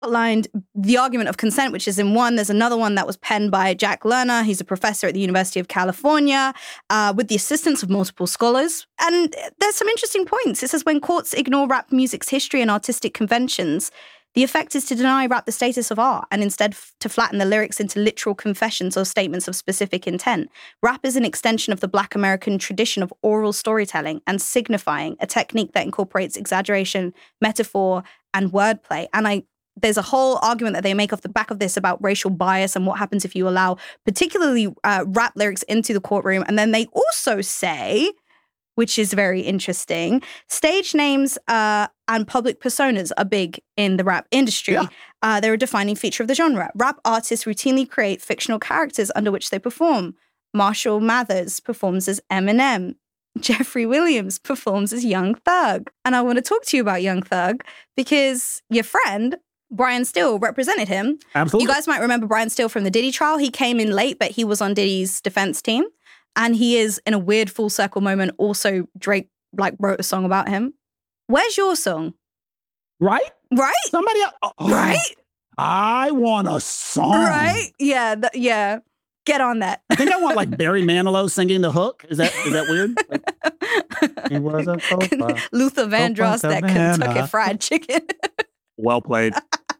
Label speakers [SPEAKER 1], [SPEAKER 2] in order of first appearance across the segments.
[SPEAKER 1] outlined the argument of consent, which is in one. There's another one that was penned by Jack Lerner. He's a professor at the University of California with the assistance of multiple scholars. And there's some interesting points. It says when courts ignore rap music's history and artistic conventions, the effect is to deny rap the status of art and instead to flatten the lyrics into literal confessions or statements of specific intent. Rap is an extension of the Black American tradition of oral storytelling and signifying, a technique that incorporates exaggeration, metaphor, and wordplay. And there's a whole argument that they make off the back of this about racial bias and what happens if you allow particularly rap lyrics into the courtroom. And then they also say, which is very interesting, stage names and public personas are big in the rap industry. Yeah. They're a defining feature of the genre. Rap artists routinely create fictional characters under which they perform. Marshall Mathers performs as Eminem. Jeffrey Williams performs as Young Thug. And I want to talk to you about Young Thug because your friend, Brian Steele, represented him.
[SPEAKER 2] Absolutely.
[SPEAKER 1] You guys might remember Brian Steele from the Diddy trial. He came in late, but he was on Diddy's defense team. And he is, in a weird full circle moment, also Drake wrote a song about him. Where's your song?
[SPEAKER 2] Right?
[SPEAKER 1] Right?
[SPEAKER 2] Somebody else.
[SPEAKER 1] Right?
[SPEAKER 2] I want a song.
[SPEAKER 1] Right? Yeah. Yeah. Get on that.
[SPEAKER 2] I think I want Barry Manilow singing the hook. Is that weird? He was a
[SPEAKER 1] Luther Vandross, that Kentucky Fried Chicken.
[SPEAKER 2] Well played.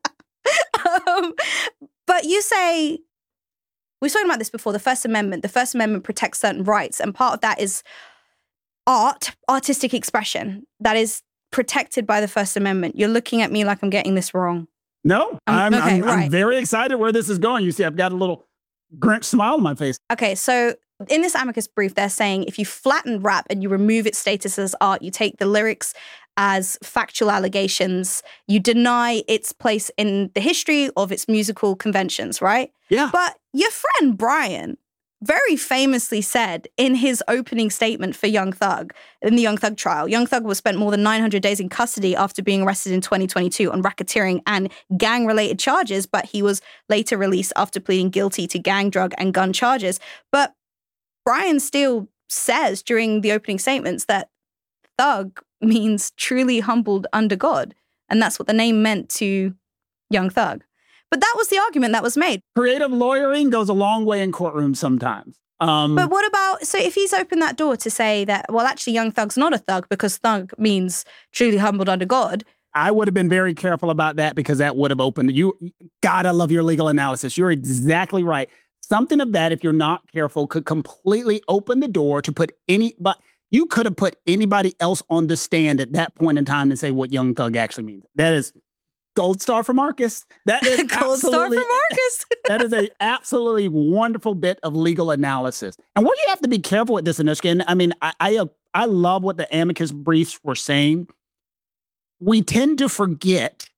[SPEAKER 1] But you say, we've spoken about this before, the First Amendment. The First Amendment protects certain rights, and part of that is artistic expression that is protected by the First Amendment. You're looking at me like I'm getting this wrong.
[SPEAKER 2] No, I'm very excited where this is going. You see, I've got a little Grinch smile on my face.
[SPEAKER 1] Okay, so in this amicus brief, they're saying if you flatten rap and you remove its status as art, you take the lyrics as factual allegations, you deny its place in the history of its musical conventions, right?
[SPEAKER 2] Yeah.
[SPEAKER 1] But your friend Brian very famously said in his opening statement for Young Thug, in the Young Thug trial, Young Thug was spent more than 900 days in custody after being arrested in 2022 on racketeering and gang-related charges, but he was later released after pleading guilty to gang, drug, and gun charges. But Brian Steele says during the opening statements that Thug means truly humbled under God. And that's what the name meant to Young Thug. But that was the argument that was made.
[SPEAKER 2] Creative lawyering goes a long way in courtrooms sometimes.
[SPEAKER 1] But what about, so if he's opened that door to say that, well, actually Young Thug's not a thug because thug means truly humbled under God.
[SPEAKER 2] I would have been very careful about that because that would have opened, God, I love your legal analysis. You're exactly right. Something of that, if you're not careful, could completely open the door to but you could have put anybody else on the stand at that point in time to say what Young Thug actually means. That is gold star for Marcus. That is
[SPEAKER 1] gold star for Marcus.
[SPEAKER 2] That is a absolutely wonderful bit of legal analysis. And what you have to be careful with this, Anushka, I mean, I love what the amicus briefs were saying. We tend to forget